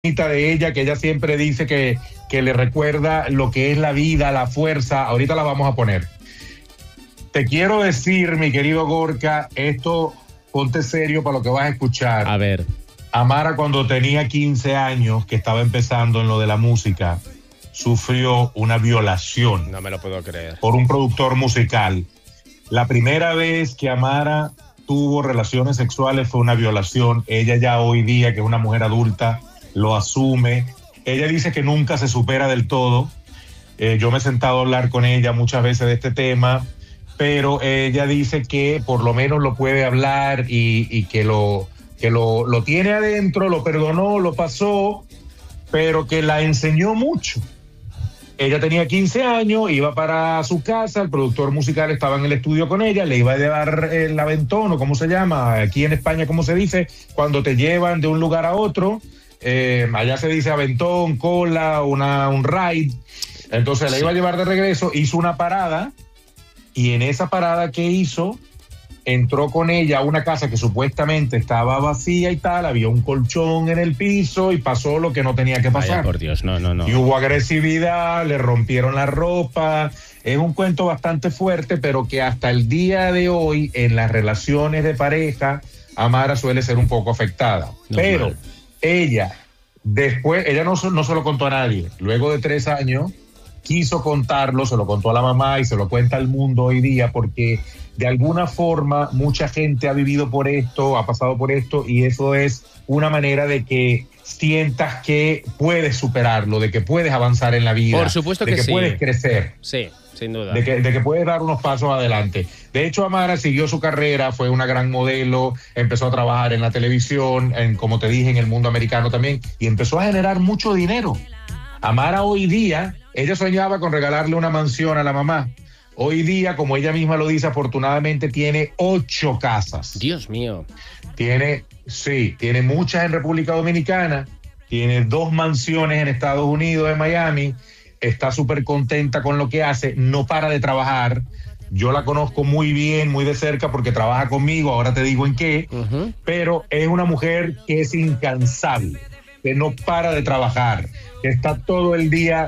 de ella, que ella siempre dice que le recuerda lo que es la vida, la fuerza. Ahorita la vamos a poner. Te quiero decir, mi querido Gorka, esto, ponte serio para lo que vas a escuchar. A ver. Amara, cuando tenía 15 años, que estaba empezando en lo de la música, sufrió una violación. No me lo puedo creer. Por un productor musical. La primera vez que Amara tuvo relaciones sexuales fue una violación. Ella ya hoy día, que es una mujer adulta, lo asume. Ella dice que nunca se supera del todo. Yo me he sentado a hablar con ella muchas veces de este tema, pero ella dice que por lo menos lo puede hablar y que lo tiene adentro, lo perdonó, lo pasó, pero que la enseñó mucho. Ella tenía 15 años, iba para su casa, el productor musical estaba en el estudio con ella, le iba a llevar el aventón, o cómo se llama, aquí en España, ¿cómo se dice? Cuando te llevan de un lugar a otro, allá se dice aventón, cola, un ride. Entonces la iba a llevar de regreso, hizo una parada, y en esa parada que hizo, entró con ella a una casa que supuestamente estaba vacía y tal, había un colchón en el piso y pasó lo que no tenía que pasar. Vaya, por Dios, no. Y hubo agresividad, le rompieron la ropa. Es un cuento bastante fuerte, pero que hasta el día de hoy, en las relaciones de pareja, Amara suele ser un poco afectada. Pero ella, después, ella no se lo contó a nadie. Luego de 3 años, quiso contarlo, se lo contó a la mamá y se lo cuenta al mundo hoy día, porque de alguna forma mucha gente ha vivido por esto, ha pasado por esto, y eso es una manera de que sientas que puedes superarlo, de que puedes avanzar en la vida. Por supuesto que sí. De que puedes crecer. Sí, sin duda. De que puedes dar unos pasos adelante. De hecho, Amara siguió su carrera, fue una gran modelo, empezó a trabajar en la televisión, como te dije, en el mundo americano también, y empezó a generar mucho dinero. Amara hoy día, ella soñaba con regalarle una mansión a la mamá. Hoy día, como ella misma lo dice, afortunadamente tiene 8 casas. Dios mío. Tiene muchas en República Dominicana, tiene 2 mansiones en Estados Unidos, en Miami, está súper contenta con lo que hace, no para de trabajar. Yo la conozco muy bien, muy de cerca, porque trabaja conmigo, ahora te digo en qué, pero es una mujer que es incansable, que no para de trabajar, que está todo el día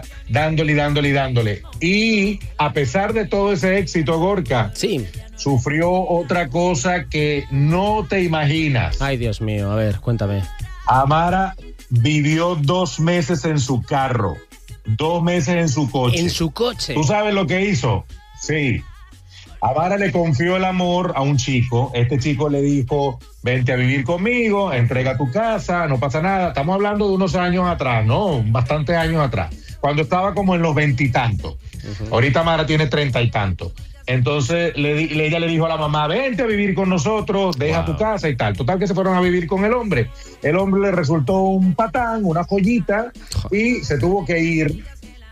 dándole. Y a pesar de todo ese éxito, Gorka, sí, sufrió otra cosa que no te imaginas. Ay, Dios mío, a ver, cuéntame. Amara vivió 2 meses en su carro, 2 meses en su coche. ¿En su coche? ¿Tú sabes lo que hizo? Sí. Amara le confió el amor a un chico. Este chico le dijo, vente a vivir conmigo, entrega tu casa, no pasa nada. Estamos hablando de unos años atrás, ¿no? Bastantes años atrás. Cuando estaba como en los 20 y tantos. Ahorita Amara tiene 30 y tantos. Entonces ella le dijo a la mamá, vente a vivir con nosotros, deja tu casa y tal. Total que se fueron a vivir con el hombre. El hombre le resultó un patán, una joyita, y se tuvo que ir.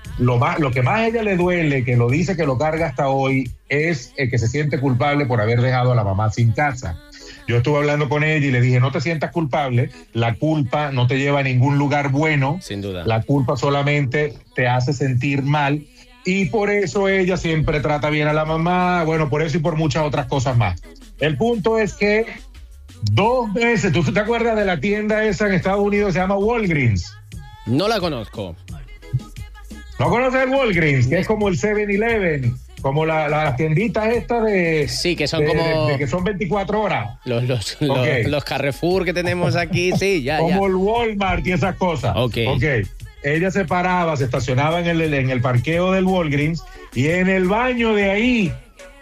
Lo que más a ella le duele, que lo dice que lo carga hasta hoy, es el que se siente culpable por haber dejado a la mamá sin casa. Yo estuve hablando con ella y le dije, no te sientas culpable, la culpa no te lleva a ningún lugar bueno. Sin duda. La culpa solamente te hace sentir mal, y por eso ella siempre trata bien a la mamá, bueno, por eso y por muchas otras cosas más. El punto es que 2 veces, ¿tú te acuerdas de la tienda esa en Estados Unidos, se llama Walgreens? No la conozco. ¿No conoces el Walgreens? Que es como el 7-Eleven, como las tienditas estas de... Sí, que son como... que son 24 horas. Los Carrefour que tenemos aquí, sí, ya. Como el Walmart y esas cosas. Ok. Ella se paraba, se estacionaba en el parqueo del Walgreens, y en el baño de ahí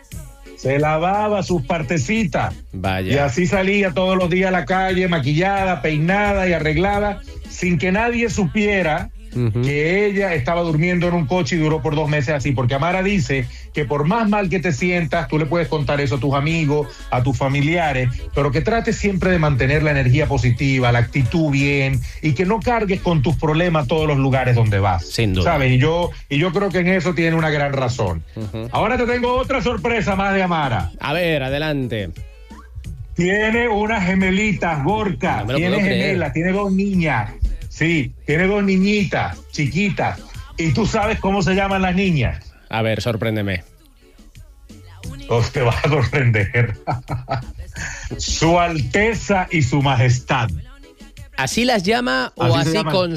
se lavaba sus partecitas. Vaya. Y así salía todos los días a la calle, maquillada, peinada y arreglada, sin que nadie supiera que ella estaba durmiendo en un coche, y duró por 2 meses así, porque Amara dice que por más mal que te sientas, tú le puedes contar eso a tus amigos, a tus familiares, pero que trates siempre de mantener la energía positiva, la actitud bien, y que no cargues con tus problemas a todos los lugares donde vas. Sin duda. ¿Sabes? Y yo creo que en eso tiene una gran razón. Ahora te tengo otra sorpresa más de Amara. A ver, adelante. Tiene unas gemelitas, Gorka. No tiene gemelas, tiene 2 niñas. Sí, tiene 2 niñitas, chiquitas. ¿Y tú sabes cómo se llaman las niñas? A ver, sorpréndeme. Te vas a sorprender. Su Alteza y su Majestad. ¿Así las llama o así con